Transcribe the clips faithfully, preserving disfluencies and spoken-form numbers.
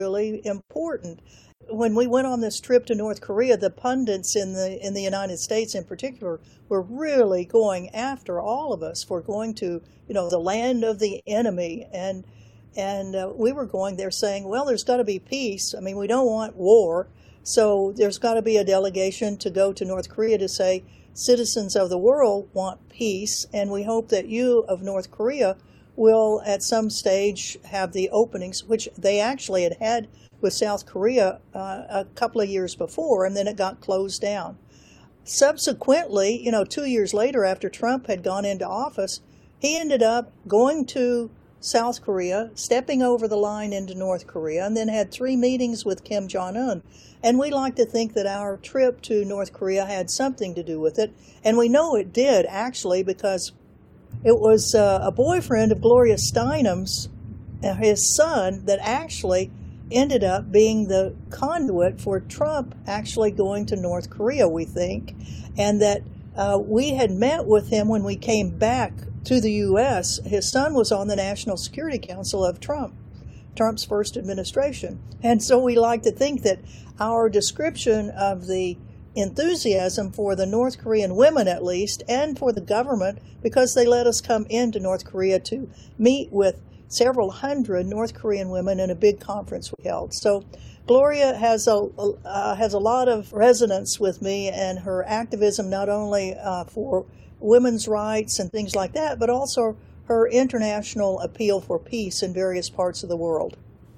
really important. When we went on this trip to North Korea, the pundits in the in the United States in particular were really going after all of us for going to, you know, the land of the enemy. And and uh, we were going there saying, well, there's got to be peace. I mean, we don't want war. So there's got to be a delegation to go to North Korea to say, citizens of the world want peace, and we hope that you of North Korea will at some stage have the openings, which they actually had had with South Korea uh, a couple of years before, and then it got closed down. Subsequently, you know, two years later after Trump had gone into office, he ended up going to South Korea, stepping over the line into North Korea, and then had three meetings with Kim Jong-un. And we like to think that our trip to North Korea had something to do with it. And we know it did, actually, because it was uh, a boyfriend of Gloria Steinem's, uh, his son, that actually ended up being the conduit for Trump actually going to North Korea, we think. And that uh, we had met with him when we came back to the U S. His son was on the National Security Council of Trump, Trump's first administration. And so we like to think that our description of the enthusiasm for the North Korean women, at least, and for the government, because they let us come into North Korea to meet with several hundred North Korean women in a big conference we held. So Gloria has a uh, has a lot of resonance with me, and her activism not only uh, for women's rights and things like that, but also her international appeal for peace in various parts of the world.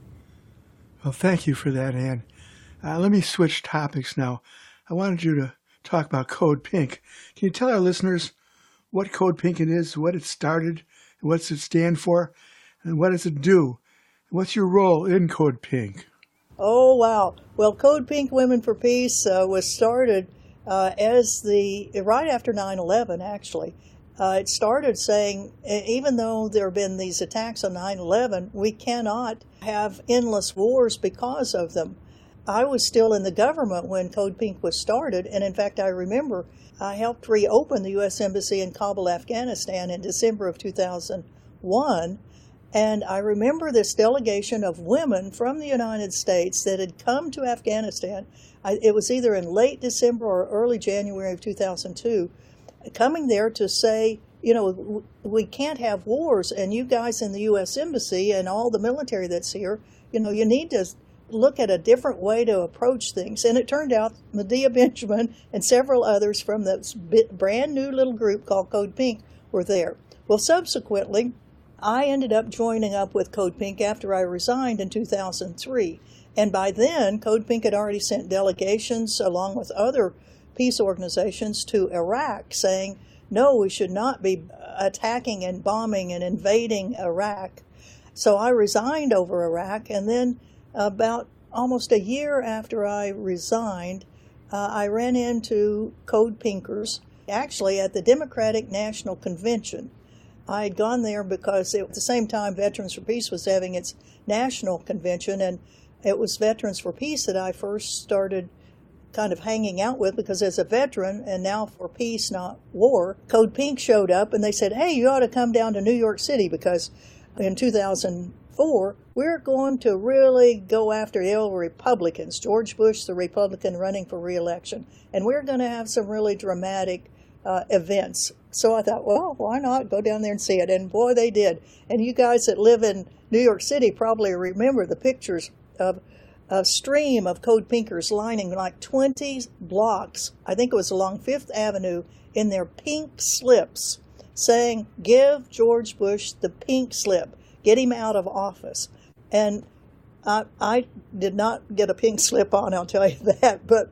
Well, thank you for that, Ann. Uh, let me switch topics now. I wanted you to talk about Code Pink. Can you tell our listeners what Code Pink it is, what it started, and what does it stand for, and what does it do? What's your role in Code Pink? Oh, wow. Well, Code Pink Women for Peace uh, was started uh, as the, right after nine eleven, actually. Uh, it started saying, even though there have been these attacks on nine eleven, we cannot have endless wars because of them. I was still in the government when Code Pink was started, and in fact, I remember I helped reopen the U S Embassy in Kabul, Afghanistan in December of two thousand one, and I remember this delegation of women from the United States that had come to Afghanistan. I, it was either in late December or early January of two thousand two, coming there to say, you know, we can't have wars, and you guys in the U S Embassy and all the military that's here, you know, you need to look at a different way to approach things. And it turned out Medea Benjamin and several others from this brand new little group called Code Pink were there. Well, subsequently, I ended up joining up with Code Pink after I resigned in two thousand three. And by then, Code Pink had already sent delegations along with other peace organizations to Iraq saying, no, we should not be attacking and bombing and invading Iraq. So I resigned over Iraq, and then about almost a year after I resigned, uh, I ran into Code Pinkers, actually at the Democratic National Convention. I had gone there because at the same time Veterans for Peace was having its national convention, and it was Veterans for Peace that I first started kind of hanging out with, because as a veteran, and now for peace, not war, Code Pink showed up and they said, hey, you ought to come down to New York City, because in two thousand four, we're going to really go after the old Republicans, George Bush, the Republican running for re-election, and we're going to have some really dramatic uh, events. So I thought, well, why not go down there and see it? And boy, they did. And you guys that live in New York City probably remember the pictures of a stream of Code Pinkers lining like twenty blocks, I think it was along Fifth Avenue, in their pink slips, saying, give George Bush the pink slip. Get him out of office. And I, I did not get a pink slip on, I'll tell you that, but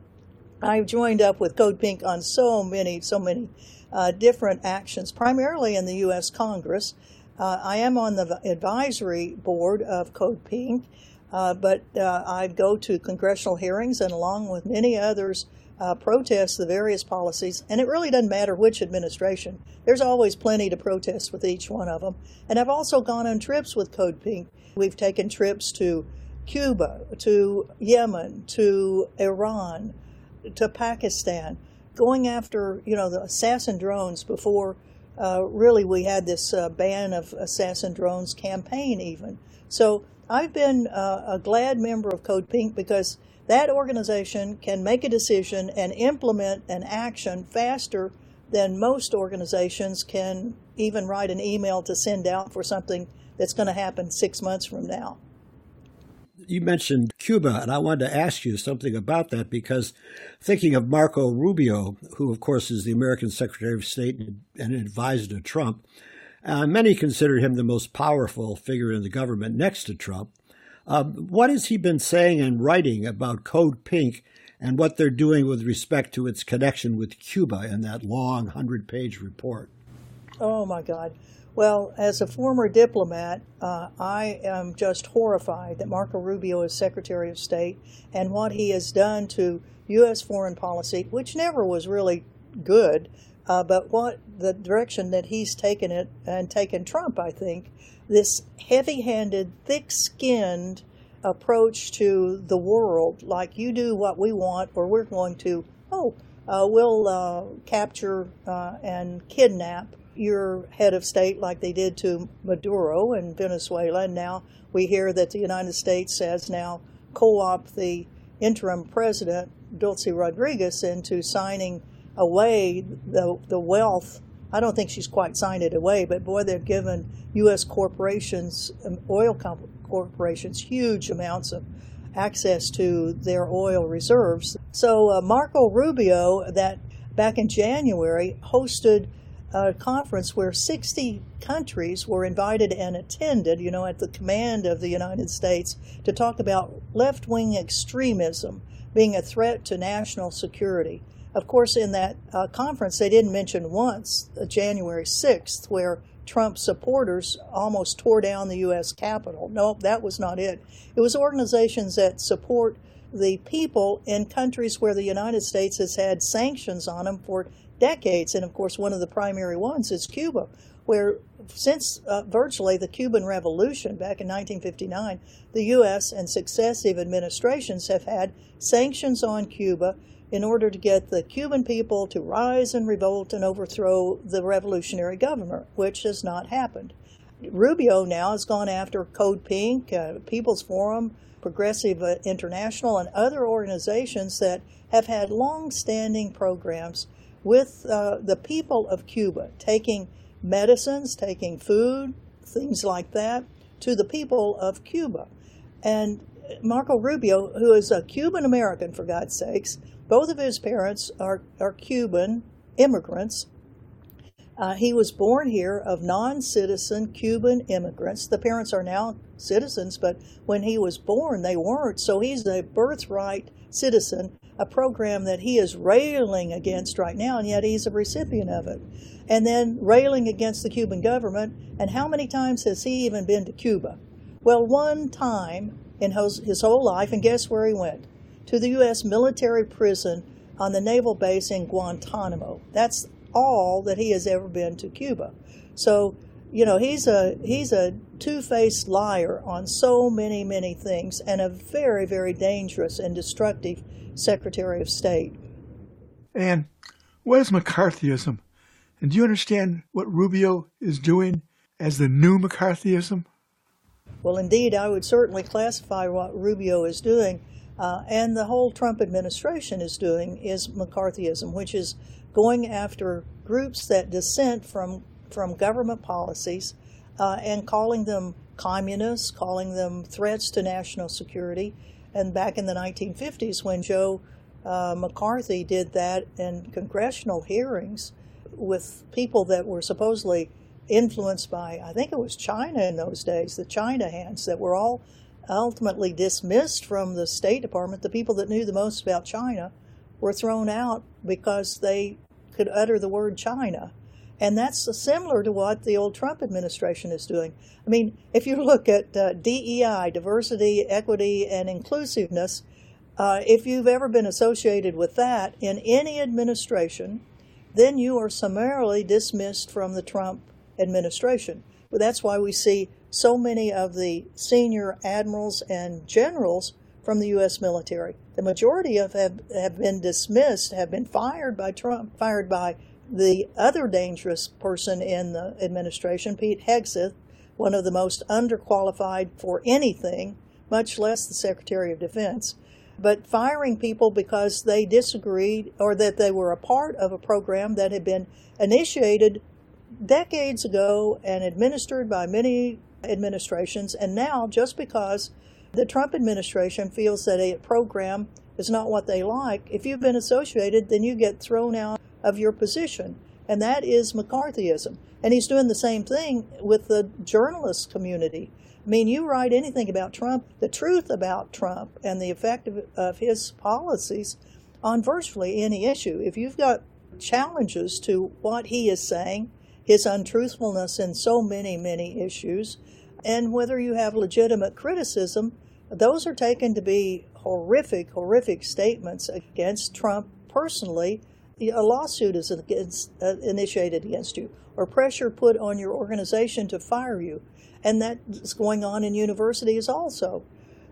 I joined up with Code Pink on so many, so many uh, different actions, primarily in the U S Congress. Uh, I am on the advisory board of Code Pink, uh, but uh, I go to congressional hearings and along with many others, Uh, protest the various policies, and it really doesn't matter which administration. There's always plenty to protest with each one of them. And I've also gone on trips with Code Pink. We've taken trips to Cuba, to Yemen, to Iran, to Pakistan, going after, you know, the assassin drones before uh, really we had this uh, ban of assassin drones campaign even. So I've been uh, a glad member of Code Pink because that organization can make a decision and implement an action faster than most organizations can even write an email to send out for something that's going to happen six months from now. You mentioned Cuba, and I wanted to ask you something about that because thinking of Marco Rubio, who, of course, is the American Secretary of State and advisor to Trump, uh, many consider him the most powerful figure in the government next to Trump. Um, what has he been saying and writing about Code Pink and what they're doing with respect to its connection with Cuba in that long hundred-page report? Oh, my God. Well, as a former diplomat, uh, I am just horrified that Marco Rubio is Secretary of State and what he has done to U S foreign policy, which never was really good, uh, but what the direction that he's taken it and taken Trump, I think, this heavy-handed, thick-skinned approach to the world, like you do what we want or we're going to, oh, uh, we'll uh, capture uh, and kidnap your head of state like they did to Maduro in Venezuela. And now we hear that the United States has now co-opted the interim president, Dulce Rodriguez, into signing away the, the wealth. I don't think she's quite signed it away, but boy, they've given U S corporations, oil corporations, huge amounts of access to their oil reserves. So uh, Marco Rubio, that back in January, hosted a conference where sixty countries were invited and attended, you know, at the command of the United States, to talk about left-wing extremism being a threat to national security. Of course, in that uh, conference, they didn't mention once uh, January sixth, where Trump supporters almost tore down the U S Capitol. No, that was not it. It was organizations that support the people in countries where the United States has had sanctions on them for decades. And of course, one of the primary ones is Cuba, where since uh, virtually the Cuban Revolution back in nineteen fifty-nine, the U S and successive administrations have had sanctions on Cuba in order to get the Cuban people to rise and revolt and overthrow the revolutionary government, which has not happened. Rubio now has gone after Code Pink, uh, People's Forum, Progressive International, and other organizations that have had long-standing programs with uh, the people of Cuba, taking medicines, taking food, things like that, to the people of Cuba. And Marco Rubio, who is a Cuban American, for God's sakes, both of his parents are, are Cuban immigrants. Uh, he was born here of non-citizen Cuban immigrants. The parents are now citizens, but when he was born, they weren't. So he's a birthright citizen, a program that he is railing against right now, and yet he's a recipient of it. And then railing against the Cuban government. And how many times has he even been to Cuba? Well, one time in his whole life, and guess where he went? To the U S military prison on the naval base in Guantanamo. That's all that he has ever been to Cuba. So, you know, he's a he's a two-faced liar on so many, many things, and a very, very dangerous and destructive Secretary of State. And what is McCarthyism? And do you understand what Rubio is doing as the new McCarthyism? Well, indeed, I would certainly classify what Rubio is doing, uh, and the whole Trump administration is doing, is McCarthyism, which is going after groups that dissent from, from government policies uh, and calling them communists, calling them threats to national security. And back in the nineteen fifties, when Joe uh, McCarthy did that in congressional hearings with people that were supposedly influenced by, I think it was China in those days, the China hands that were all ultimately dismissed from the State Department. The people that knew the most about China were thrown out because they could utter the word China. And that's similar to what the old Trump administration is doing. I mean, if you look at uh, D E I, diversity, equity, and inclusiveness, uh, if you've ever been associated with that in any administration, then you are summarily dismissed from the Trump administration. But that's why we see so many of the senior admirals and generals from the U S military. The majority of have, have been dismissed, have been fired by Trump, fired by the other dangerous person in the administration, Pete Hegseth, one of the most underqualified for anything, much less the Secretary of Defense. But firing people because they disagreed or that they were a part of a program that had been initiated decades ago and administered by many administrations, and now just because the Trump administration feels that a program is not what they like, if you've been associated, then you get thrown out of your position. And that is McCarthyism. And he's doing the same thing with the journalist community. I mean, you write anything about Trump, the truth about Trump and the effect of, of his policies on virtually any issue. If you've got challenges to what he is saying, his untruthfulness in so many, many issues, and whether you have legitimate criticism, those are taken to be horrific, horrific statements against Trump personally. A lawsuit is against, uh, initiated against you, or pressure put on your organization to fire you. And that's going on in universities also.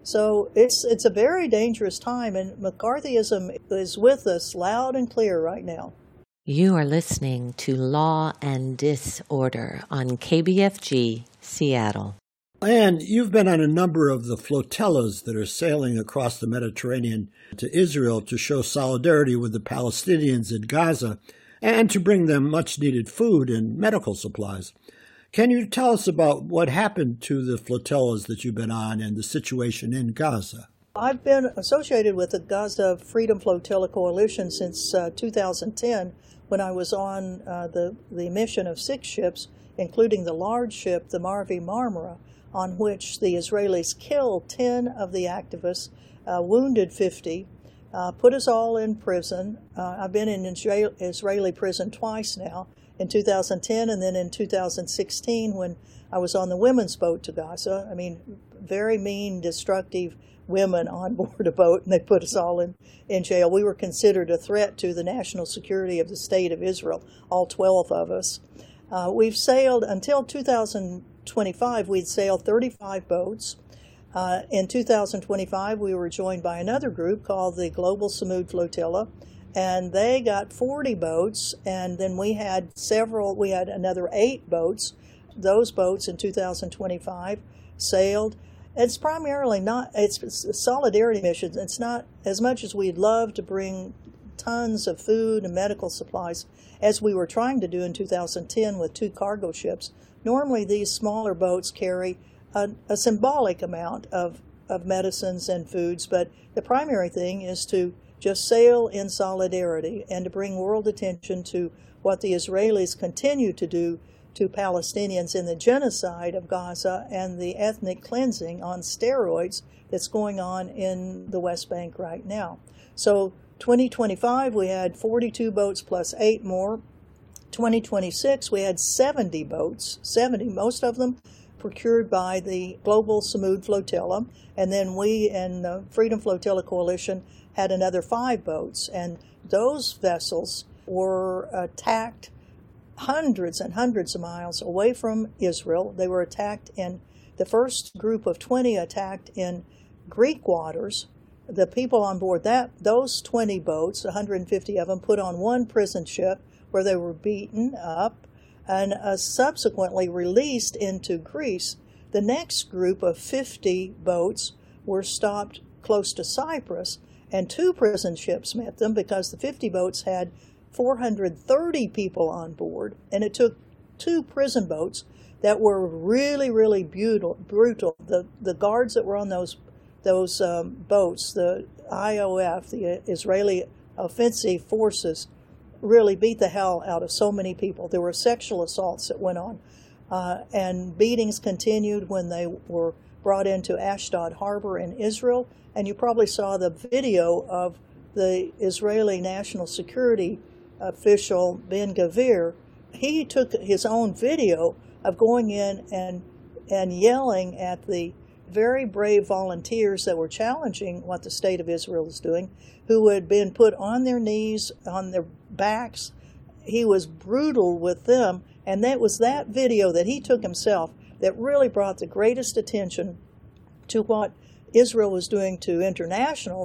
So it's it's a very dangerous time, and McCarthyism is with us loud and clear right now. You are listening to Law and Disorder on K B F G, Seattle. And you've been on a number of the flotillas that are sailing across the Mediterranean to Israel to show solidarity with the Palestinians in Gaza and to bring them much-needed food and medical supplies. Can you tell us about what happened to the flotillas that you've been on and the situation in Gaza? I've been associated with the Gaza Freedom Flotilla Coalition since uh, two thousand ten, when I was on uh, the, the mission of six ships, including the large ship, the Mavi Marmara, on which the Israelis killed ten of the activists, uh, wounded fifty, uh, put us all in prison. Uh, I've been in Israeli prison twice now, in two thousand ten and then in two thousand sixteen when I was on the women's boat to Gaza. I mean, very mean, destructive women on board a boat, and they put us all in, in jail. We were considered a threat to the national security of the state of Israel, all twelve of us. Uh, we've sailed until two thousand twenty-five, we'd sailed thirty-five boats. Uh, in two thousand twenty-five, we were joined by another group called the Global Samud Flotilla, and they got forty boats, and then we had several, we had another eight boats. Those boats in two thousand twenty-five sailed. It's primarily not, it's, it's solidarity missions. It's not as much as we'd love to bring tons of food and medical supplies, as we were trying to do in two thousand ten with two cargo ships. Normally, these smaller boats carry a, a symbolic amount of, of medicines and foods, but the primary thing is to just sail in solidarity and to bring world attention to what the Israelis continue to do to Palestinians in the genocide of Gaza and the ethnic cleansing on steroids that's going on in the West Bank right now. So twenty twenty-five, we had forty-two boats plus eight more. twenty twenty-six, we had seventy boats, seventy, most of them procured by the Global Samud Flotilla. And then we and the Freedom Flotilla Coalition had another five boats. And those vessels were attacked hundreds and hundreds of miles away from Israel. They were attacked in, the first group of twenty attacked in Greek waters. The people on board that, those twenty boats, one hundred fifty of them, put on one prison ship where they were beaten up and uh, subsequently released into Greece. The next group of fifty boats were stopped close to Cyprus, and two prison ships met them because the fifty boats had four hundred thirty people on board, and it took two prison boats that were really, really brutal. brutal. The the guards that were on those those um, boats, the I O F, the Israeli Offensive Forces, really beat the hell out of so many people. There were sexual assaults that went on, uh, and beatings continued when they were brought into Ashdod Harbor in Israel. And you probably saw the video of the Israeli National Security official Ben Gvir. He took his own video of going in and and yelling at the very brave volunteers that were challenging what the state of Israel is doing, who had been put on their knees, on their backs. He was brutal with them, and that was that video that he took himself that really brought the greatest attention to what Israel was doing to internationals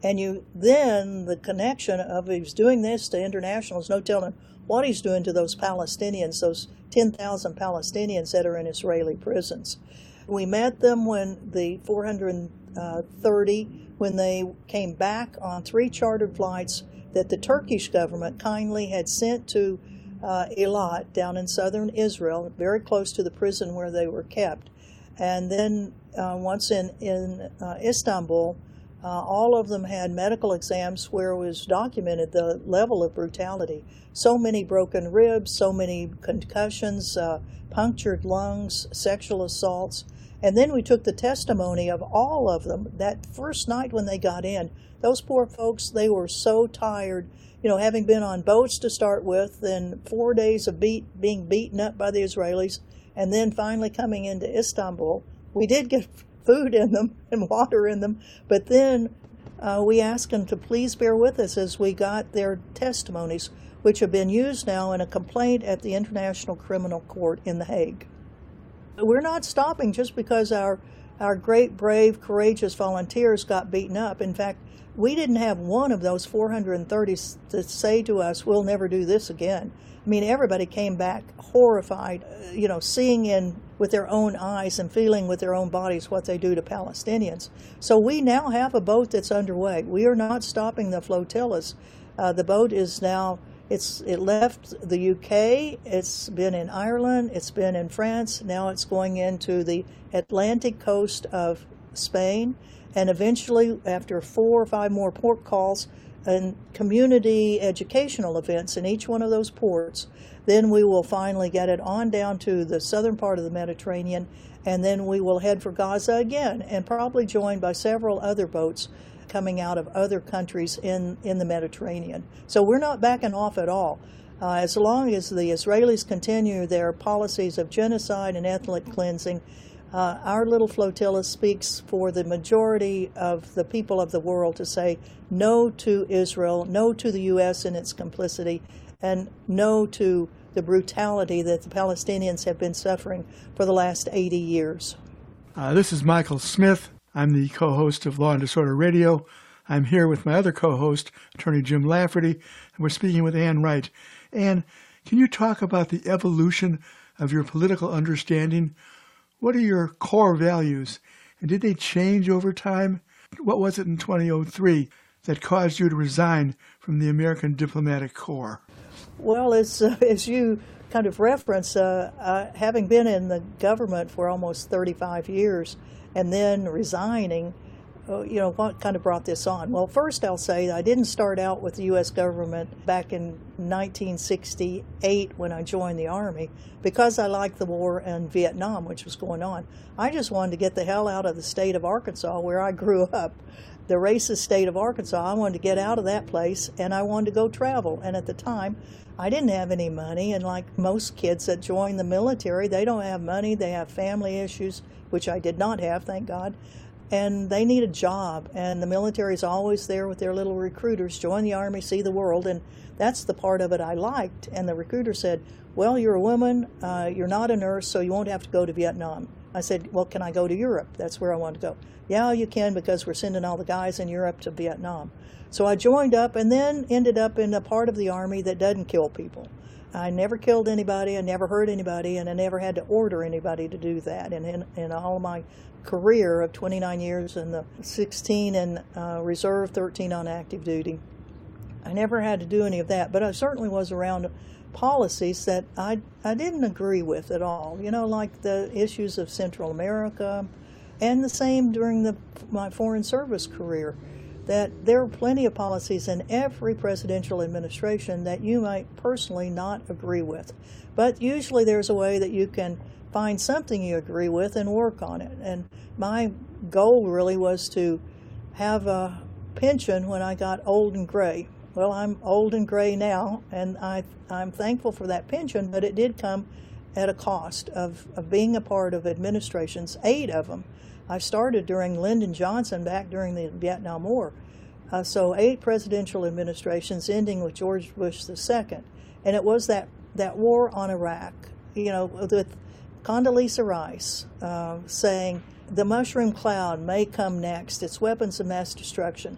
And you then, the connection of he's doing this to internationals, no telling what he's doing to those Palestinians, those ten thousand Palestinians that are in Israeli prisons. We met them when the four hundred thirty, when they came back on three chartered flights that the Turkish government kindly had sent to uh, Eilat down in southern Israel, very close to the prison where they were kept. And then uh, once in, in uh, Istanbul, uh, all of them had medical exams where it was documented the level of brutality. So many broken ribs, so many concussions, uh, punctured lungs, sexual assaults. And then we took the testimony of all of them. That first night when they got in, those poor folks, they were so tired, you know, having been on boats to start with, then four days of beat, being beaten up by the Israelis, and then finally coming into Istanbul. We did get food in them and water in them, but then uh, we asked them to please bear with us as we got their testimonies, which have been used now in a complaint at the International Criminal Court in The Hague. We're not stopping just because our our great, brave, courageous volunteers got beaten up. In fact, we didn't have one of those four hundred thirty to say to us, we'll never do this again. I mean, everybody came back horrified, you know, seeing in with their own eyes and feeling with their own bodies what they do to Palestinians. So we now have a boat that's underway. We are not stopping the flotillas. Uh, the boat is now, it's it left the U K, it's been in Ireland, it's been in France, now it's going into the Atlantic coast of Spain, and eventually, after four or five more port calls and community educational events in each one of those ports, then we will finally get it on down to the southern part of the Mediterranean, and then we will head for Gaza again, and probably joined by several other boats coming out of other countries in, in the Mediterranean. So we're not backing off at all. Uh, as long as the Israelis continue their policies of genocide and ethnic cleansing, uh, our little flotilla speaks for the majority of the people of the world to say no to Israel, no to the U S and its complicity, and no to the brutality that the Palestinians have been suffering for the last eighty years. Uh, this is Michael Smith. I'm the co-host of Law and Disorder Radio. I'm here with my other co-host, Attorney Jim Lafferty, and we're speaking with Ann Wright. Ann, can you talk about the evolution of your political understanding? What are your core values, and did they change over time? What was it in two thousand three that caused you to resign from the American Diplomatic Corps? Well, as, uh, as you kind of reference, uh, uh, having been in the government for almost thirty-five years and then resigning, uh, you know, what kind of brought this on? Well, first I'll say I didn't start out with the U S government back in nineteen sixty-eight when I joined the Army because I liked the war in Vietnam, which was going on. I just wanted to get the hell out of the state of Arkansas where I grew up, the racist state of Arkansas. I wanted to get out of that place, and I wanted to go travel. And at the time, I didn't have any money, and like most kids that join the military, they don't have money, they have family issues, which I did not have, thank God, and they need a job, and the military is always there with their little recruiters, join the Army, see the world, and that's the part of it I liked. And the recruiter said, well, you're a woman, uh, you're not a nurse, so you won't have to go to Vietnam. I said, well, can I go to Europe? That's where I want to go. Yeah, you can, because we're sending all the guys in Europe to Vietnam. So I joined up and then ended up in a part of the Army that doesn't kill people. I never killed anybody, I never hurt anybody, and I never had to order anybody to do that. And in, in all of my career of twenty-nine years and the sixteen in uh, reserve, thirteen on active duty, I never had to do any of that. But I certainly was around policies that I, I didn't agree with at all, you know, like the issues of Central America, and the same during the, my foreign service career, that there are plenty of policies in every presidential administration that you might personally not agree with. But usually there's a way that you can find something you agree with and work on it. And my goal really was to have a pension when I got old and gray. Well, I'm old and gray now, and I, I'm thankful for that pension, but it did come at a cost of, of being a part of administrations, eight of them. I started during Lyndon Johnson back during the Vietnam War. Uh, so eight presidential administrations ending with George Bush the Second. And it was that, that war on Iraq, you know, with Condoleezza Rice uh, saying, the mushroom cloud may come next, it's weapons of mass destruction.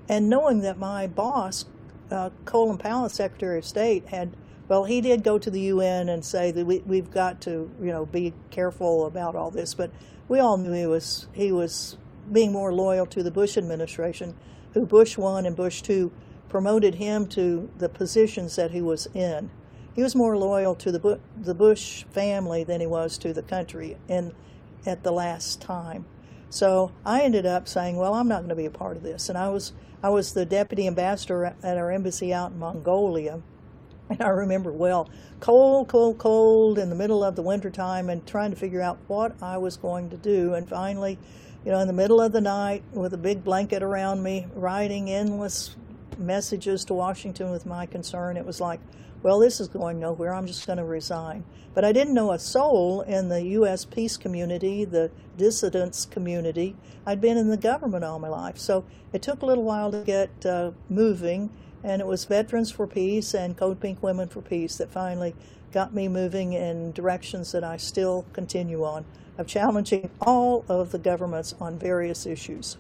And knowing that my boss, uh, Colin Powell, Secretary of State, had, well, he did go to the U N and say that we, we've got to, you know, be careful about all this. But we all knew he was he was being more loyal to the Bush administration, who Bush one and Bush two promoted him to the positions that he was in. He was more loyal to the Bu- the Bush family than he was to the country in at the last time. So I ended up saying, well, I'm not going to be a part of this. And I was I was the deputy ambassador at our embassy out in Mongolia. And I remember, well, cold, cold, cold in the middle of the wintertime and trying to figure out what I was going to do. And finally, you know, in the middle of the night with a big blanket around me, writing endless messages to Washington with my concern, it was like, well, this is going nowhere. I'm just going to resign. But I didn't know a soul in the U S peace community, the dissidents community. I'd been in the government all my life. So it took a little while to get uh, moving. And it was Veterans for Peace and Code Pink Women for Peace that finally got me moving in directions that I still continue on, of challenging all of the governments on various issues.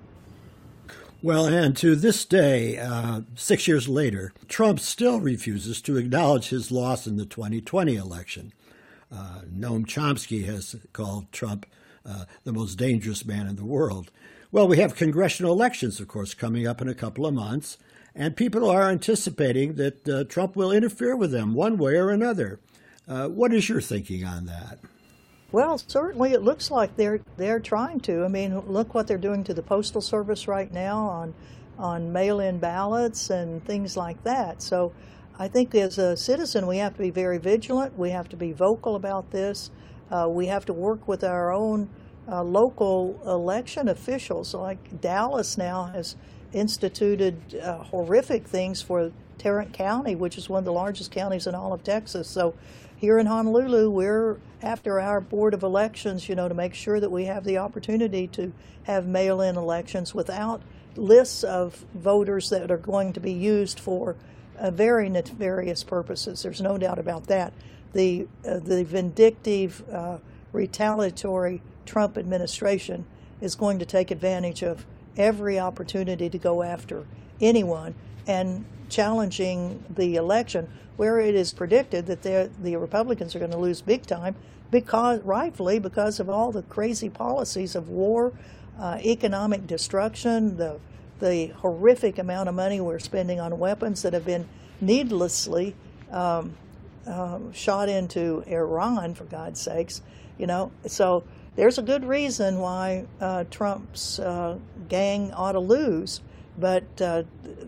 Well, and to this day, uh, six years later, Trump still refuses to acknowledge his loss in the twenty twenty election. Uh, Noam Chomsky has called Trump uh, the most dangerous man in the world. Well, we have congressional elections, of course, coming up in a couple of months. And people are anticipating that uh, Trump will interfere with them one way or another. Uh, what is your thinking on that? Well, certainly it looks like they're they're trying to. I mean, look what they're doing to the Postal Service right now on on mail-in ballots and things like that. So I think as a citizen, we have to be very vigilant. We have to be vocal about this. Uh, we have to work with our own uh, local election officials. Like Dallas now has instituted uh, horrific things for Tarrant County, which is one of the largest counties in all of Texas. So here in Honolulu, we're after our Board of Elections, you know, to make sure that we have the opportunity to have mail-in elections without lists of voters that are going to be used for uh, very nefarious purposes. There's no doubt about that. The, uh, the vindictive, uh, retaliatory Trump administration is going to take advantage of every opportunity to go after anyone, and challenging the election where it is predicted that the Republicans are going to lose big time, because rightfully because of all the crazy policies of war, uh, economic destruction, the the horrific amount of money we're spending on weapons that have been needlessly um, uh, shot into Iran, for God's sakes, you know. So there's a good reason why uh, Trump's uh, gang ought to lose, but uh,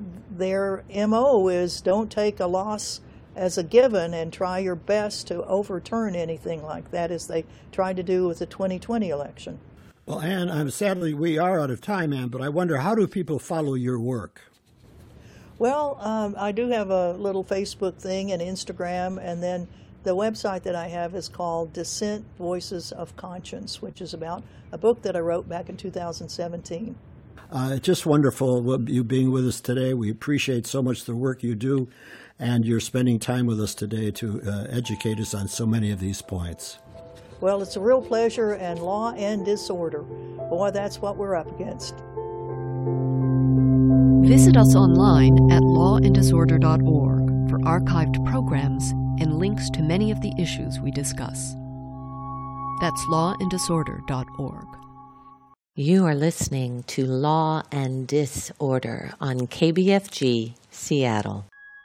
their M O is don't take a loss as a given and try your best to overturn anything like that, as they tried to do with the twenty twenty election. Well, Ann, I'm sadly we are out of time, Ann, but I wonder, how do people follow your work? Well, um, I do have a little Facebook thing and Instagram, and then the website that I have is called Dissent Voices of Conscience, which is about a book that I wrote back in two thousand seventeen. Uh, just wonderful you being with us today. We appreciate so much the work you do, and you're spending time with us today to uh, educate us on so many of these points. Well, it's a real pleasure, and law and disorder, boy, that's what we're up against. Visit us online at law and disorder dot org for archived programs and links to many of the issues we discuss. That's law and disorder dot org. You are listening to Law and Disorder on K B F G, Seattle.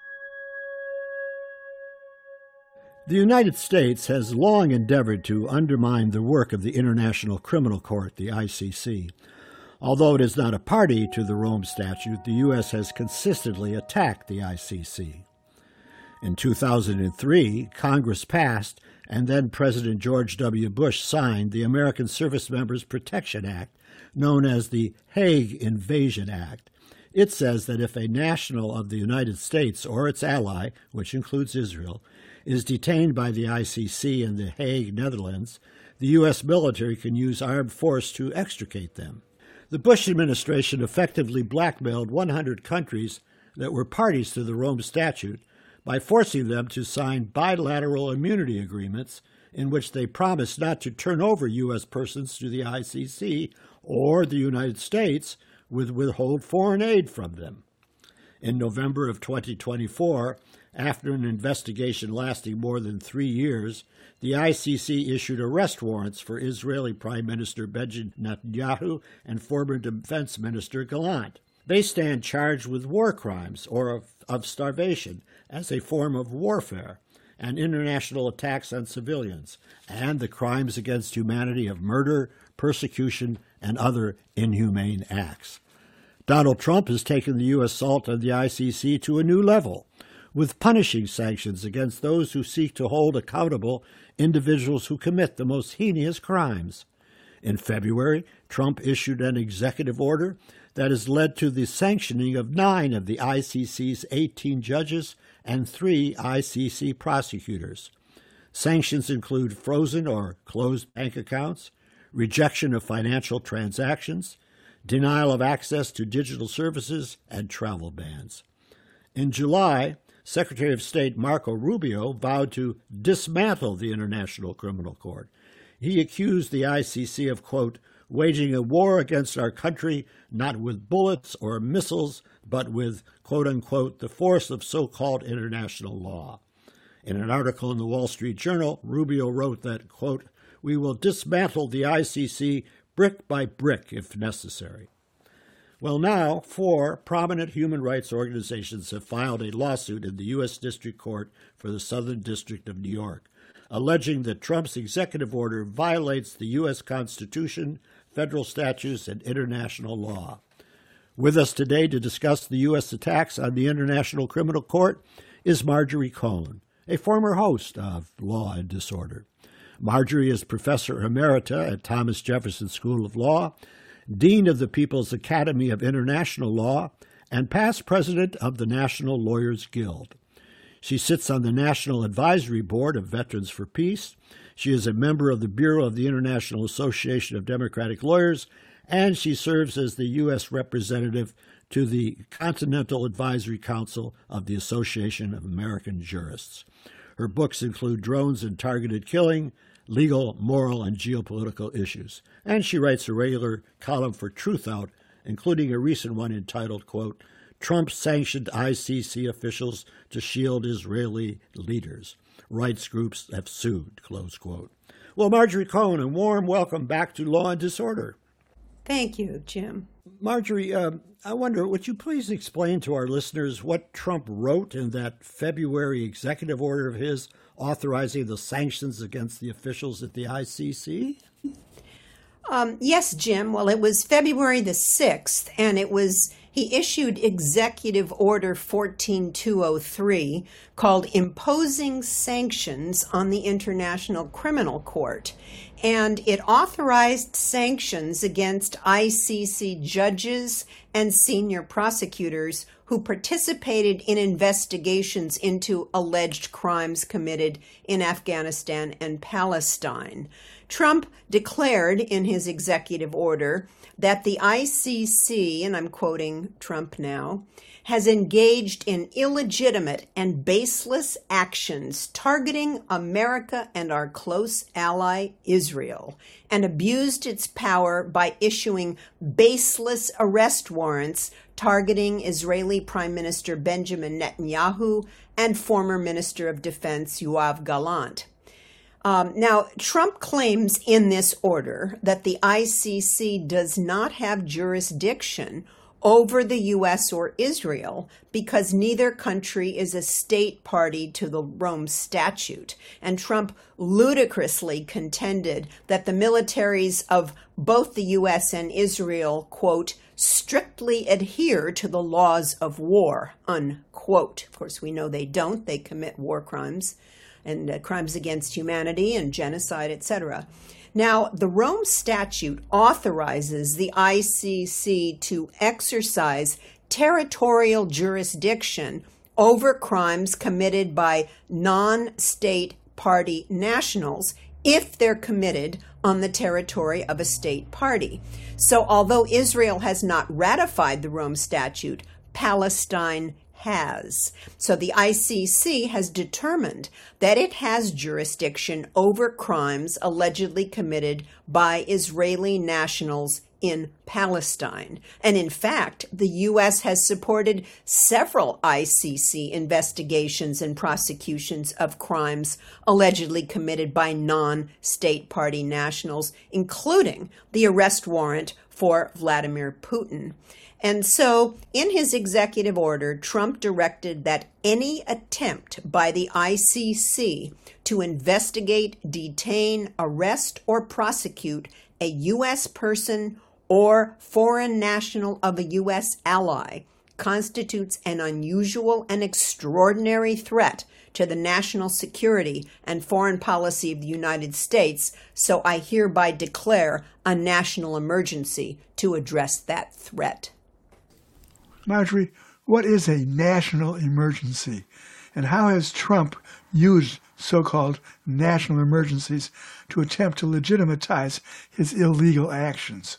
The United States has long endeavored to undermine the work of the International Criminal Court, the I C C. Although it is not a party to the Rome Statute, the U S has consistently attacked the I C C. In two thousand three, Congress passed, and then President George W. Bush signed, the American Service Members Protection Act, known as the Hague Invasion Act. It says that if a national of the United States or its ally, which includes Israel, is detained by the I C C in The Hague, Netherlands, the U S military can use armed force to extricate them. The Bush administration effectively blackmailed one hundred countries that were parties to the Rome Statute by forcing them to sign bilateral immunity agreements in which they promised not to turn over U S persons to the I C C or the United States would withhold foreign aid from them. In November of twenty twenty-four, after an investigation lasting more than three years, the I C C issued arrest warrants for Israeli Prime Minister Benjamin Netanyahu and former Defense Minister Gallant. They stand charged with war crimes or of, of starvation as a form of warfare and international attacks on civilians, and the crimes against humanity of murder, persecution, and other inhumane acts. Donald Trump has taken the U S assault on the I C C to a new level, with punishing sanctions against those who seek to hold accountable individuals who commit the most heinous crimes. In February, Trump issued an executive order that has led to the sanctioning of nine of the I C C's eighteen judges and three I C C prosecutors. Sanctions include frozen or closed bank accounts, rejection of financial transactions, denial of access to digital services, and travel bans. In July, Secretary of State Marco Rubio vowed to dismantle the International Criminal Court. He accused the I C C of, quote, waging a war against our country not with bullets or missiles, but with, quote unquote, the force of so-called international law. In an article in the Wall Street Journal, Rubio wrote that, quote, we will dismantle the I C C brick by brick if necessary. Well, now, four prominent human rights organizations have filed a lawsuit in the U S District Court for the Southern District of New York, alleging that Trump's executive order violates the U S Constitution, federal statutes, and international law. With us today to discuss the U S attacks on the International Criminal Court is Marjorie Cohn, a former host of Law and Disorder. Marjorie is Professor Emerita at Thomas Jefferson School of Law, Dean of the People's Academy of International Law, and past president of the National Lawyers Guild. She sits on the National Advisory Board of Veterans for Peace. She is a member of the Bureau of the International Association of Democratic Lawyers, and she serves as the U S representative to the Continental Advisory Council of the Association of American Jurists. Her books include Drones and Targeted Killing, Legal, Moral, and Geopolitical Issues. And she writes a regular column for Truthout, including a recent one entitled, quote, Trump sanctioned I C C officials to shield Israeli leaders. Rights groups have sued, close quote. Well, Marjorie Cohn, a warm welcome back to Law and Disorder. Thank you, Jim. Marjorie, uh, I wonder, would you please explain to our listeners what Trump wrote in that February executive order of his authorizing the sanctions against the officials at the I C C? Um, yes, Jim. Well, it was February the sixth, and it was he issued Executive Order fourteen two oh three called Imposing Sanctions on the International Criminal Court. And it authorized sanctions against I C C judges and senior prosecutors who participated in investigations into alleged crimes committed in Afghanistan and Palestine. Trump declared in his executive order that the I C C, and I'm quoting Trump now, has engaged in illegitimate and baseless actions targeting America and our close ally Israel, and abused its power by issuing baseless arrest warrants targeting Israeli Prime Minister Benjamin Netanyahu and former Minister of Defense Yoav Gallant. Um, now, Trump claims in this order that the I C C does not have jurisdiction over the U S or Israel because neither country is a state party to the Rome Statute. And Trump ludicrously contended that the militaries of both the U S and Israel, quote, strictly adhere to the laws of war, unquote. Of course, we know they don't. They commit war crimes and uh, crimes against humanity and genocide, et cetera. Now, the Rome Statute authorizes the I C C to exercise territorial jurisdiction over crimes committed by non-state party nationals if they're committed on the territory of a state party. So although Israel has not ratified the Rome Statute, Palestine has. So the I C C has determined that it has jurisdiction over crimes allegedly committed by Israeli nationals in Palestine. And in fact, the U S has supported several I C C investigations and prosecutions of crimes allegedly committed by non-state party nationals, including the arrest warrant for Vladimir Putin. And so, in his executive order, Trump directed that any attempt by the I C C to investigate, detain, arrest, or prosecute a U S person or foreign national of a U S ally constitutes an unusual and extraordinary threat to the national security and foreign policy of the United States, so I hereby declare a national emergency to address that threat. Marjorie, what is a national emergency, and how has Trump used so-called national emergencies to attempt to legitimize his illegal actions?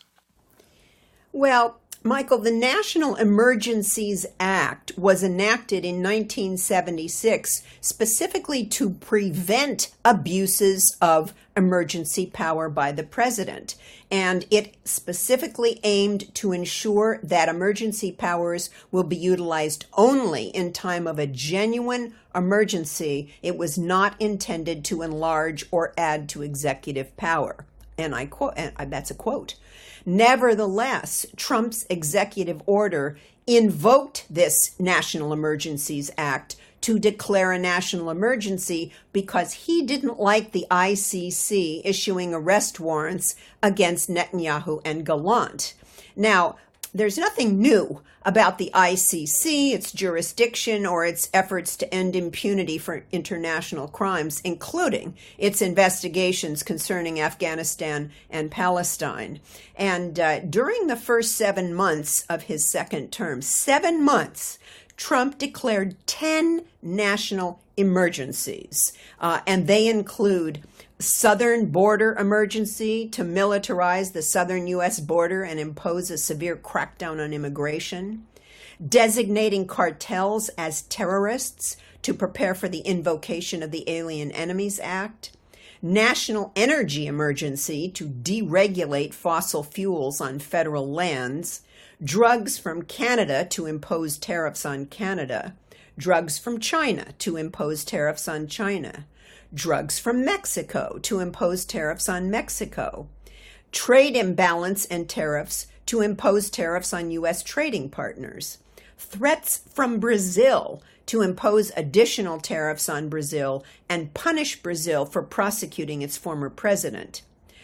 Well, Michael, the National Emergencies Act was enacted in nineteen seventy-six specifically to prevent abuses of emergency power by the president. And it specifically aimed to ensure that emergency powers will be utilized only in time of a genuine emergency. It was not intended to enlarge or add to executive power. And I quote, and that's a quote. Nevertheless, Trump's executive order invoked this National Emergencies Act to declare a national emergency because he didn't like the I C C issuing arrest warrants against Netanyahu and Gallant. Now, there's nothing new about the I C C, its jurisdiction, or its efforts to end impunity for international crimes, including its investigations concerning Afghanistan and Palestine. And uh, during the first seven months of his second term, seven months, Trump declared ten national emergencies, uh, and they include southern border emergency to militarize the southern U S border and impose a severe crackdown on immigration, designating cartels as terrorists to prepare for the invocation of the Alien Enemies Act, national energy emergency to deregulate fossil fuels on federal lands, drugs from Canada to impose tariffs on Canada, drugs from China to impose tariffs on China, drugs from Mexico to impose tariffs on Mexico, trade imbalance and tariffs to impose tariffs on U S trading partners, threats from Brazil to impose additional tariffs on Brazil and punish Brazil for prosecuting its former president,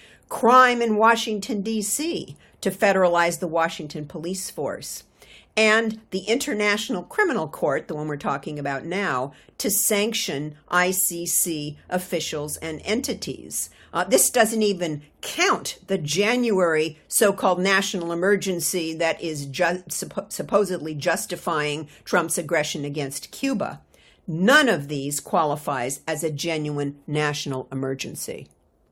crime in Washington, D C to federalize the Washington police force, and the International Criminal Court, the one we're talking about now, to sanction I C C officials and entities. Uh, this doesn't even count the January so-called national emergency that is ju- suppo- supposedly justifying Trump's aggression against Cuba. None of these qualifies as a genuine national emergency.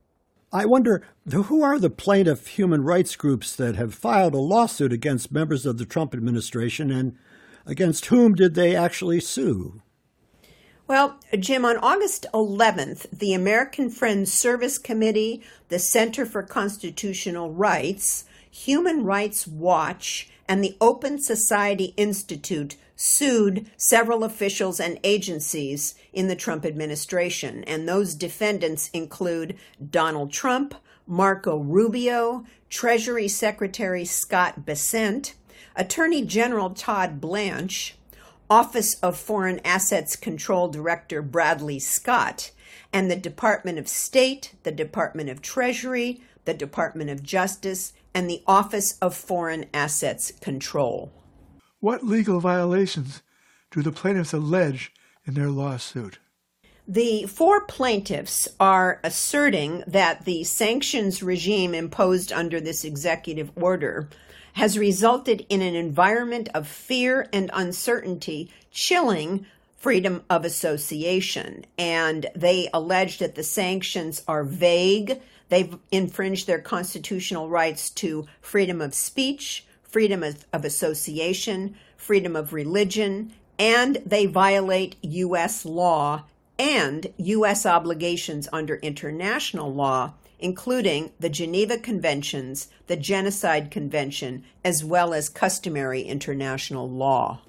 I wonder, who are the plaintiff human rights groups that have filed a lawsuit against members of the Trump administration, and against whom did they actually sue? Well, Jim, on August eleventh, the American Friends Service Committee, the Center for Constitutional Rights, Human Rights Watch, and the Open Society Institute sued several officials and agencies in the Trump administration. And those defendants include Donald Trump, Marco Rubio, Treasury Secretary Scott Bessent, Attorney General Todd Blanche, Office of Foreign Assets Control Director Bradley Scott, and the Department of State, the Department of Treasury, the Department of Justice, and the Office of Foreign Assets Control. What legal violations do the plaintiffs allege in their lawsuit? The four plaintiffs are asserting that the sanctions regime imposed under this executive order has resulted in an environment of fear and uncertainty, chilling freedom of association. And they allege that the sanctions are vague. They've infringed their constitutional rights to freedom of speech, freedom of, of association, freedom of religion, and they violate U S law and U S obligations under international law, including the Geneva Conventions, the Genocide Convention, as well as customary international law.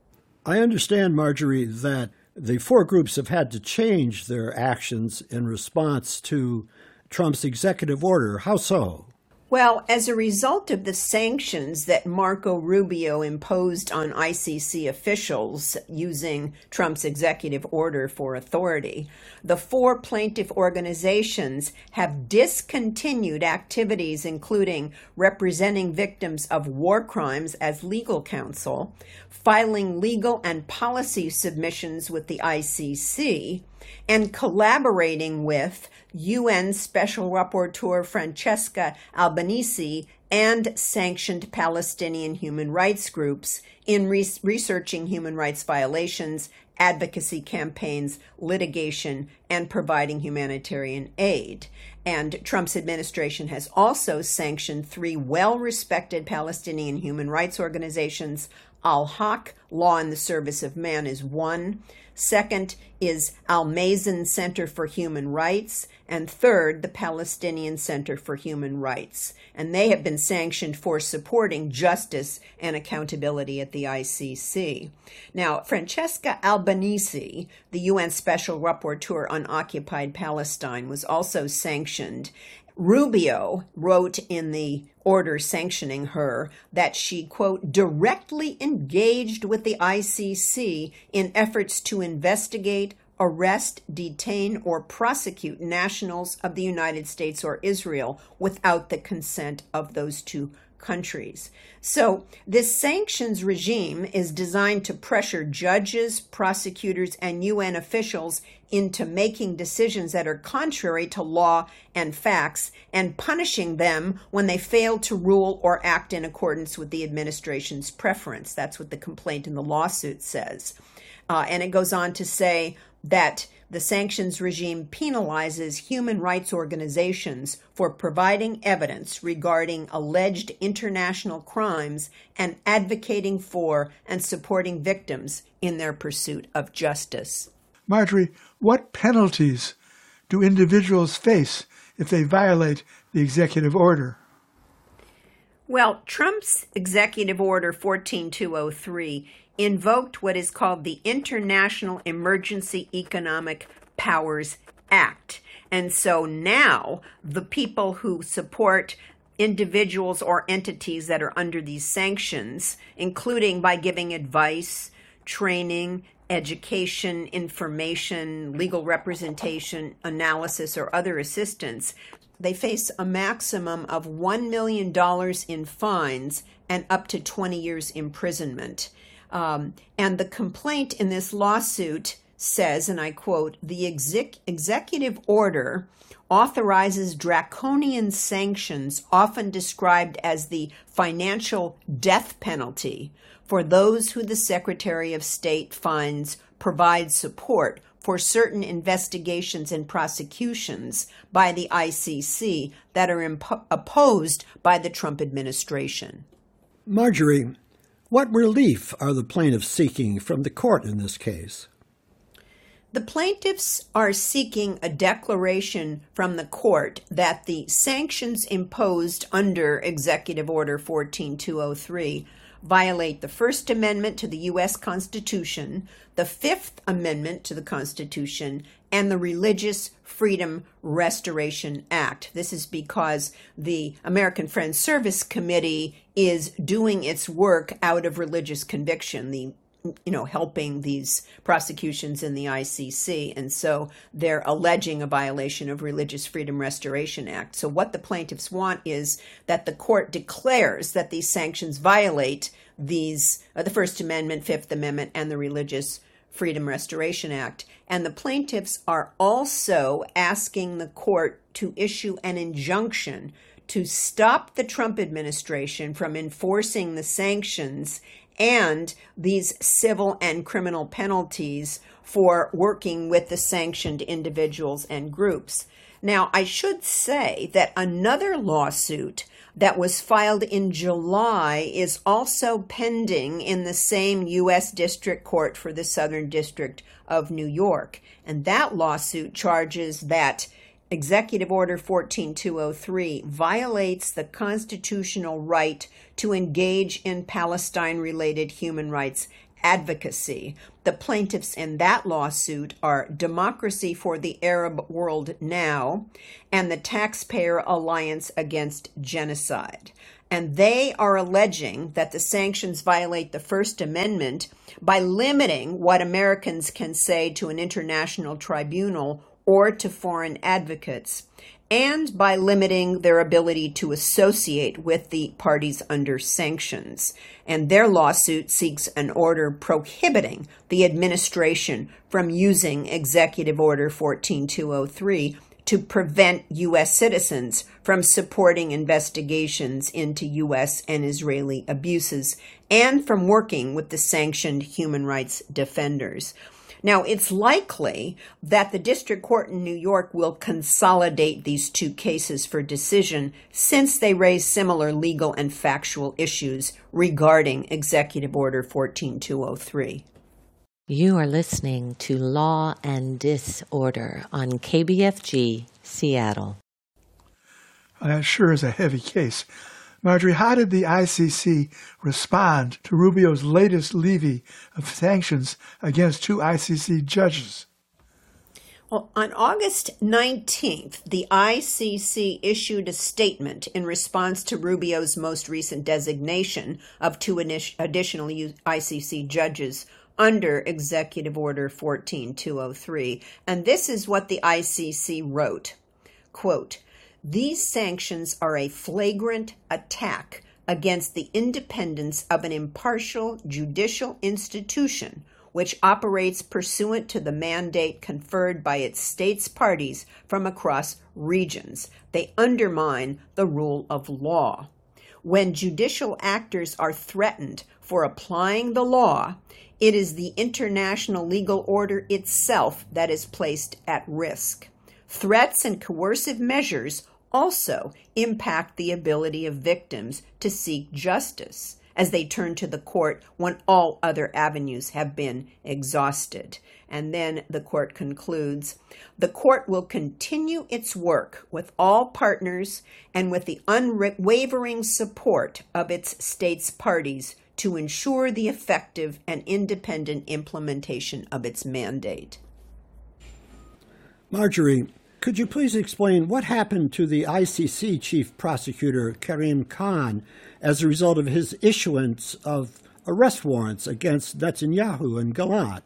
I understand, Marjorie, that the four groups have had to change their actions in response to Trump's executive order. How so? Well, as a result of the sanctions that Marco Rubio imposed on I C C officials using Trump's executive order for authority, the four plaintiff organizations have discontinued activities including representing victims of war crimes as legal counsel, filing legal and policy submissions with the I C C, and collaborating with U N Special Rapporteur Francesca Albanese and sanctioned Palestinian human rights groups in re- researching human rights violations, advocacy campaigns, litigation, and providing humanitarian aid. And Trump's administration has also sanctioned three well-respected Palestinian human rights organizations. Al-Haq, Law in the Service of Man, is one. Second is Al-Mazen Center for Human Rights. And third, the Palestinian Center for Human Rights. And they have been sanctioned for supporting justice and accountability at the I C C. Now, Francesca Albanese, the U N Special Rapporteur on Occupied Palestine, was also sanctioned. Rubio wrote in the order sanctioning her that she, quote, directly engaged with the I C C in efforts to investigate, arrest, detain, or prosecute nationals of the United States or Israel without the consent of those two countries. So this sanctions regime is designed to pressure judges, prosecutors, and U N officials into making decisions that are contrary to law and facts and punishing them when they fail to rule or act in accordance with the administration's preference. That's what the complaint in the lawsuit says. Uh, and it goes on to say that the sanctions regime penalizes human rights organizations for providing evidence regarding alleged international crimes and advocating for and supporting victims in their pursuit of justice. Marjorie, what penalties do individuals face if they violate the executive order? Well, Trump's Executive Order fourteen two oh three invoked what is called the International Emergency Economic Powers Act. And so now the people who support individuals or entities that are under these sanctions, including by giving advice, training, education, information, legal representation, analysis, or other assistance, they face a maximum of one million dollars in fines and up to twenty years imprisonment. Um, and the complaint in this lawsuit says, and I quote, the exec- executive order authorizes draconian sanctions, often described as the financial death penalty, for those who the Secretary of State finds provide support for certain investigations and prosecutions by the I C C that are impo- opposed by the Trump administration. Marjorie, what relief are the plaintiffs seeking from the court in this case? The plaintiffs are seeking a declaration from the court that the sanctions imposed under Executive Order fourteen two oh three violate the First Amendment to the U S Constitution, the Fifth Amendment to the Constitution, and the Religious Freedom Restoration Act. This is because the American Friends Service Committee is doing its work out of religious conviction, the you know, helping these prosecutions in the I C C. And so they're alleging a violation of Religious Freedom Restoration Act. So what the plaintiffs want is that the court declares that these sanctions violate these, uh, the First Amendment, Fifth Amendment, and the Religious Freedom Restoration Act. And the plaintiffs are also asking the court to issue an injunction to stop the Trump administration from enforcing the sanctions and these civil and criminal penalties for working with the sanctioned individuals and groups. Now, I should say that another lawsuit that was filed in July is also pending in the same U S District Court for the Southern District of New York. And that lawsuit charges that Executive Order fourteen two oh three violates the constitutional right to engage in Palestine-related human rights advocacy. The plaintiffs in that lawsuit are Democracy for the Arab World Now and the Taxpayer Alliance Against Genocide. And they are alleging that the sanctions violate the First Amendment by limiting what Americans can say to an international tribunal or to foreign advocates, and by limiting their ability to associate with the parties under sanctions. And their lawsuit seeks an order prohibiting the administration from using Executive Order fourteen two oh three to prevent U S citizens from supporting investigations into U S and Israeli abuses and from working with the sanctioned human rights defenders. Now, it's likely that the district court in New York will consolidate these two cases for decision since they raise similar legal and factual issues regarding Executive Order fourteen two oh three. You are listening to Law and Disorder on K B F G, Seattle. That sure is a heavy case. Marjorie, how did the I C C respond to Rubio's latest levy of sanctions against two I C C judges? Well, on August nineteenth, the I C C issued a statement in response to Rubio's most recent designation of two additional I C C judges under Executive Order fourteen two oh three. And this is what the I C C wrote. Quote, "These sanctions are a flagrant attack against the independence of an impartial judicial institution which operates pursuant to the mandate conferred by its states parties from across regions. They undermine the rule of law. When judicial actors are threatened for applying the law, it is the international legal order itself that is placed at risk. Threats and coercive measures also impact the ability of victims to seek justice as they turn to the court when all other avenues have been exhausted." And then the court concludes, "The court will continue its work with all partners and with the unwavering support of its states parties to ensure the effective and independent implementation of its mandate." Marjorie, could you please explain what happened to the I C C Chief Prosecutor Karim Khan as a result of his issuance of arrest warrants against Netanyahu and Gallant?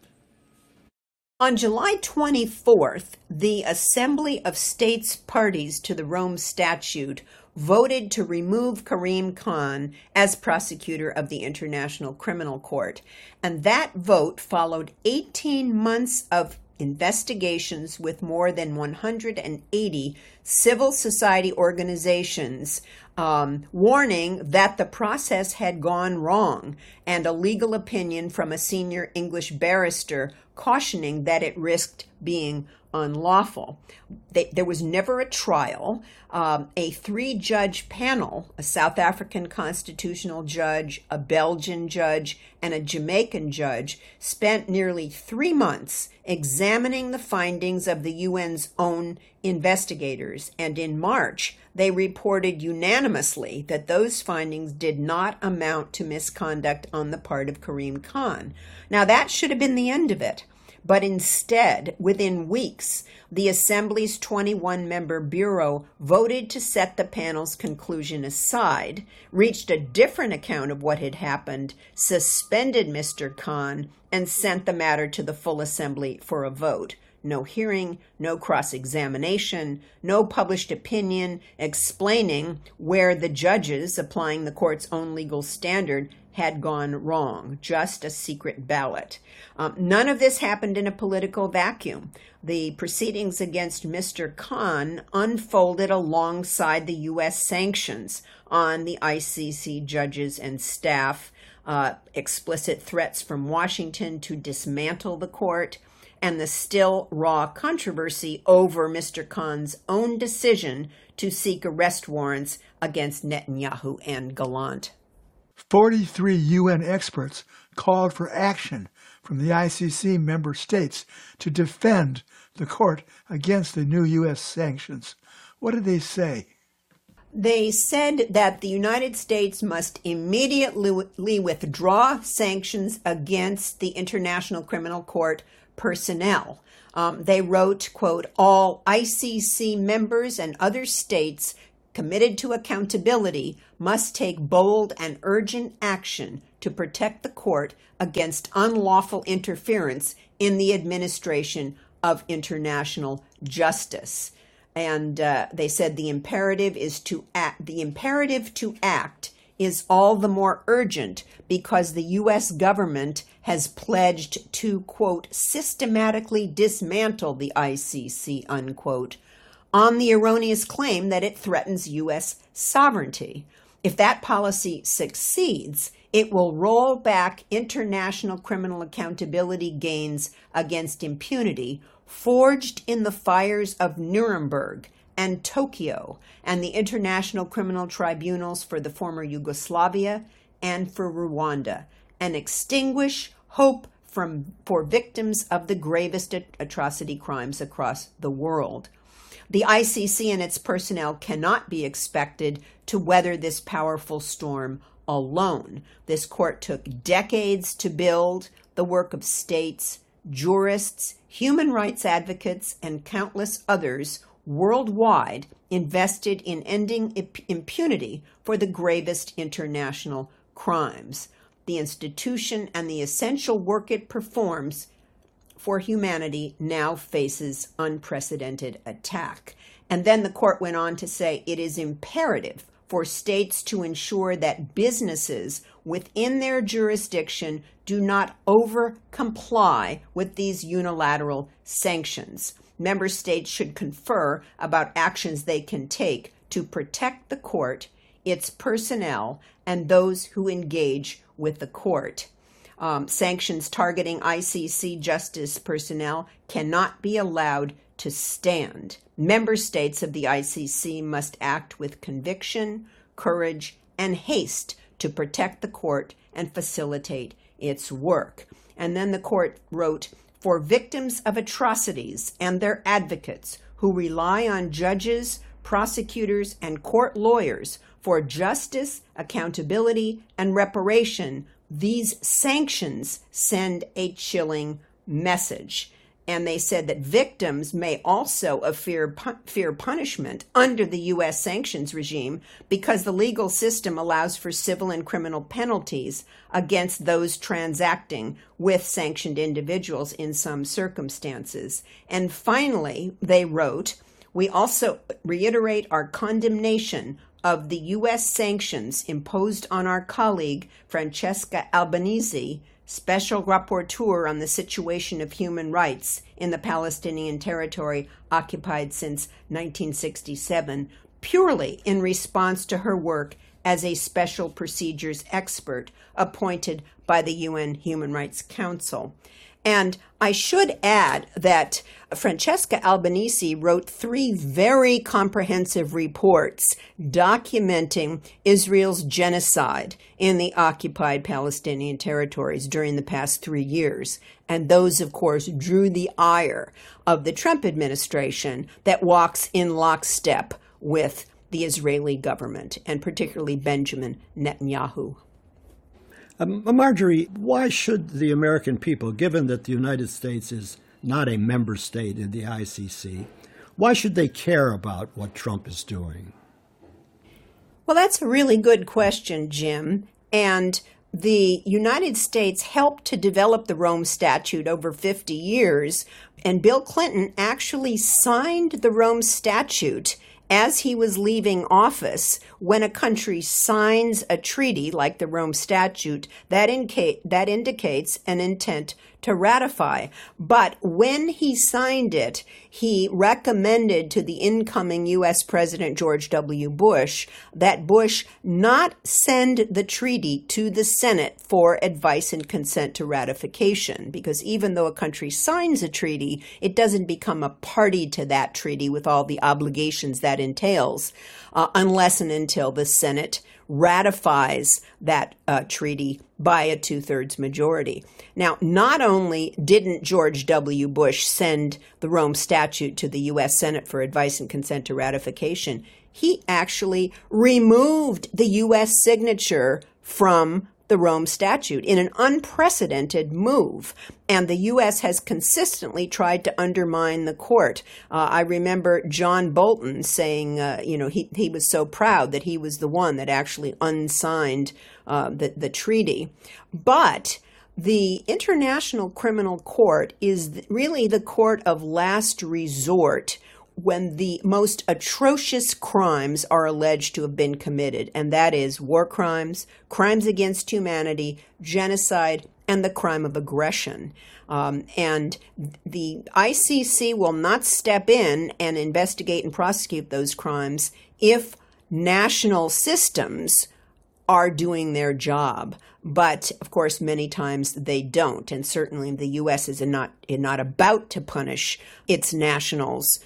On July twenty-fourth, the Assembly of States Parties to the Rome Statute voted to remove Karim Khan as prosecutor of the International Criminal Court. And that vote followed eighteen months of investigations with more than one hundred eighty civil society organizations um, warning that the process had gone wrong, and a legal opinion from a senior English barrister cautioning that it risked being unlawful. They, there was never a trial. Um, a three-judge panel, a South African constitutional judge, a Belgian judge, and a Jamaican judge, spent nearly three months examining the findings of the U N's own investigators, and in March, they reported unanimously that those findings did not amount to misconduct on the part of Karim Khan. Now, that should have been the end of it. But instead, within weeks, the Assembly's twenty-one member Bureau voted to set the panel's conclusion aside, reached a different account of what had happened, suspended Mister Khan, and sent the matter to the full Assembly for a vote. No hearing, no cross-examination, no published opinion explaining where the judges, applying the court's own legal standard, had gone wrong, just a secret ballot. Um, none of this happened in a political vacuum. The proceedings against Mister Khan unfolded alongside the U S sanctions on the I C C judges and staff, uh, explicit threats from Washington to dismantle the court, and the still raw controversy over Mister Khan's own decision to seek arrest warrants against Netanyahu and Gallant. forty-three U N experts called for action from the I C C member states to defend the court against the new U S sanctions. What did they say? They said that the United States must immediately withdraw sanctions against the International Criminal Court personnel. Um, they wrote, quote, all I C C members and other states committed to accountability must take bold and urgent action to protect the court against unlawful interference in the administration of international justice. And uh, they said the imperative is to act. The imperative to act is all the more urgent because the U S government has pledged to, quote, systematically dismantle the I C C, unquote, on the erroneous claim that it threatens U S sovereignty. If that policy succeeds, it will roll back international criminal accountability gains against impunity forged in the fires of Nuremberg and Tokyo and the International Criminal Tribunals for the former Yugoslavia and for Rwanda, and extinguish hope from, for victims of the gravest atrocity crimes across the world. The I C C and its personnel cannot be expected to weather this powerful storm alone. This court took decades to build, the work of states, jurists, human rights advocates, and countless others worldwide invested in ending impunity for the gravest international crimes. The institution and the essential work it performs for humanity now faces unprecedented attack. And then the court went on to say it is imperative for states to ensure that businesses within their jurisdiction do not over-comply with these unilateral sanctions. Member states should confer about actions they can take to protect the court, its personnel, and those who engage with the court. Um, sanctions targeting I C C justice personnel cannot be allowed to stand. Member states of the I C C must act with conviction, courage, and haste to protect the court and facilitate its work. And then the court wrote, for victims of atrocities and their advocates who rely on judges, prosecutors, and court lawyers for justice, accountability, and reparation, these sanctions send a chilling message. And they said that victims may also fear, fear punishment under the U S sanctions regime because the legal system allows for civil and criminal penalties against those transacting with sanctioned individuals in some circumstances. And finally, they wrote, we also reiterate our condemnation of the U S sanctions imposed on our colleague Francesca Albanese, Special Rapporteur on the Situation of Human Rights in the Palestinian territory occupied since nineteen sixty-seven, purely in response to her work as a special procedures expert appointed by the U N Human Rights Council. And I should add that Francesca Albanese wrote three very comprehensive reports documenting Israel's genocide in the occupied Palestinian territories during the past three years. And those, of course, drew the ire of the Trump administration that walks in lockstep with the Israeli government, and particularly Benjamin Netanyahu. Um, Marjorie, why should the American people, given that the United States is not a member state in the I C C, why should they care about what Trump is doing? Well, that's a really good question, Jim. And the United States helped to develop the Rome Statute over fifty years, and Bill Clinton actually signed the Rome Statute as he was leaving office. When a country signs a treaty like the Rome Statute, that, inca- that indicates an intent to ratify. But when he signed it, he recommended to the incoming U S President George W. Bush that Bush not send the treaty to the Senate for advice and consent to ratification, because even though a country signs a treaty, it doesn't become a party to that treaty with all the obligations that entails, uh, unless and until the Senate ratifies that uh, treaty by a two-thirds majority. Now, not only didn't George W. Bush send the Rome Statute to the U S Senate for advice and consent to ratification, he actually removed the U S signature from the Rome Statute in an unprecedented move. And the U S has consistently tried to undermine the court. Uh, I remember John Bolton saying, uh, you know, he, he was so proud that he was the one that actually unsigned uh, the, the treaty. But the International Criminal Court is really the court of last resort when the most atrocious crimes are alleged to have been committed, and that is war crimes, crimes against humanity, genocide, and the crime of aggression. Um, and the I C C will not step in and investigate and prosecute those crimes if national systems are doing their job. But, of course, many times they don't, and certainly the U S is not, not about to punish its nationals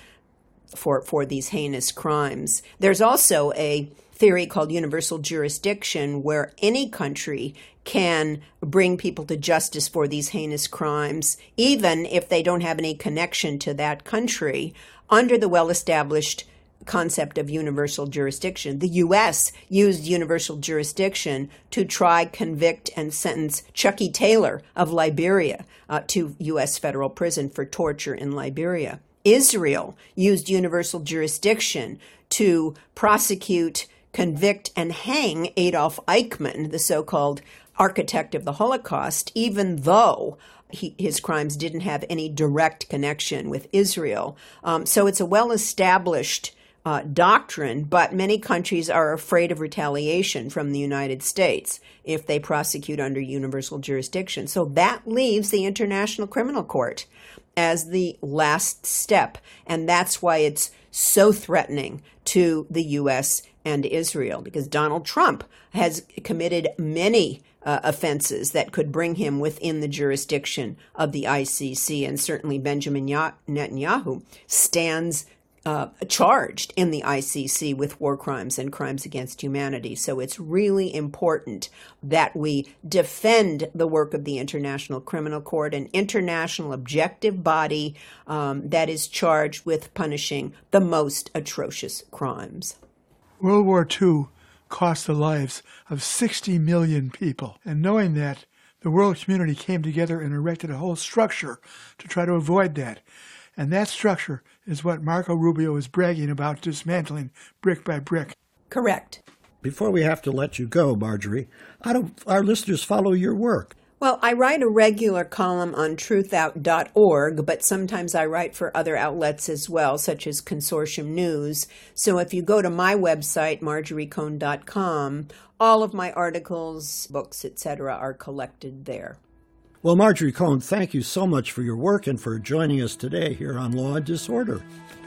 for for these heinous crimes. There's also a theory called universal jurisdiction where any country can bring people to justice for these heinous crimes, even if they don't have any connection to that country, under the well-established concept of universal jurisdiction. The U S used universal jurisdiction to try, convict, and sentence Chucky Taylor of Liberia uh, to U S federal prison for torture in Liberia. Israel used universal jurisdiction to prosecute, convict, and hang Adolf Eichmann, the so-called architect of the Holocaust, even though he, his crimes didn't have any direct connection with Israel. Um, so it's a well-established uh, doctrine, but many countries are afraid of retaliation from the United States if they prosecute under universal jurisdiction. So that leaves the International Criminal Court as the last step. And that's why it's so threatening to the U S and Israel, because Donald Trump has committed many uh, offenses that could bring him within the jurisdiction of the I C C. And certainly Benjamin Netanyahu stands Uh, charged in the I C C with war crimes and crimes against humanity. So it's really important that we defend the work of the International Criminal Court, an international objective body um, that is charged with punishing the most atrocious crimes. World War Two cost the lives of sixty million people. And knowing that, the world community came together and erected a whole structure to try to avoid that. And that structure is what Marco Rubio is bragging about dismantling brick by brick. Correct. Before we have to let you go, Marjorie, how do our listeners follow your work? Well, I write a regular column on truth out dot org, but sometimes I write for other outlets as well, such as Consortium News. So if you go to my website, marjorie cohn dot com, all of my articles, books, et cetera are collected there. Well, Marjorie Cohn, thank you so much for your work and for joining us today here on Law and Disorder.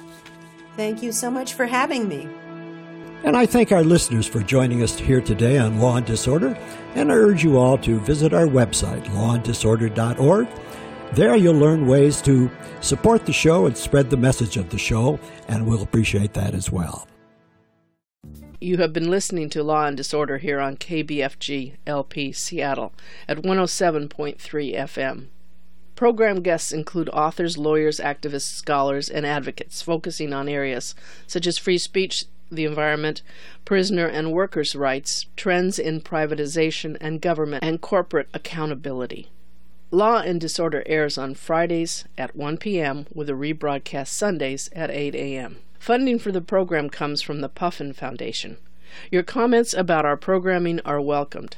Thank you so much for having me. And I thank our listeners for joining us here today on Law and Disorder, and I urge you all to visit our website, law and disorder dot org. There you'll learn ways to support the show and spread the message of the show, and we'll appreciate that as well. You have been listening to Law and Disorder here on K B F G L P Seattle at one oh seven point three F M. Program guests include authors, lawyers, activists, scholars, and advocates focusing on areas such as free speech, the environment, prisoner and workers' rights, trends in privatization and government, and corporate accountability. Law and Disorder airs on Fridays at one p.m. with a rebroadcast Sundays at eight a.m. Funding for the program comes from the Puffin Foundation. Your comments about our programming are welcomed.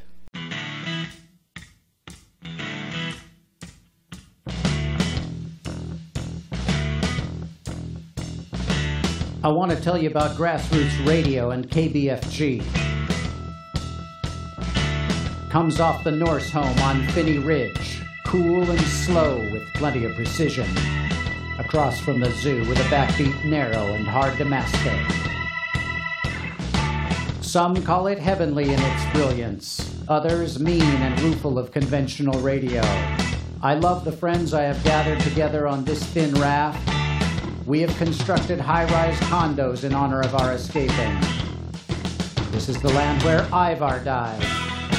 I want to tell you about Grassroots Radio and K B F G. Comes off the Norse home on Finney Ridge, cool and slow with plenty of precision. Across from the zoo with a backbeat narrow and hard to master. Some call it heavenly in its brilliance, others mean and rueful of conventional radio. I love the friends I have gathered together on this thin raft. We have constructed high-rise condos in honor of our escaping. This is the land where Ivar died.